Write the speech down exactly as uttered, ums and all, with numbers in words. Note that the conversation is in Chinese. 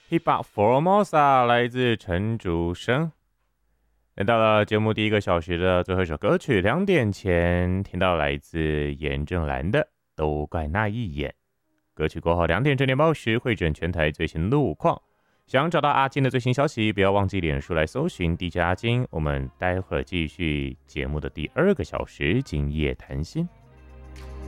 Hip-Hop Formosa 来自陈竹生。来到了节目第一个小时的最后一首歌曲，两点前听到来自严正兰的《都怪那一眼》。歌曲过后，两点整点报时会诊全台最新路况。想找到阿金的最新消息，不要忘记脸书来搜寻 D J 阿金。我们待会儿继续节目的第二个小时，今夜谈心。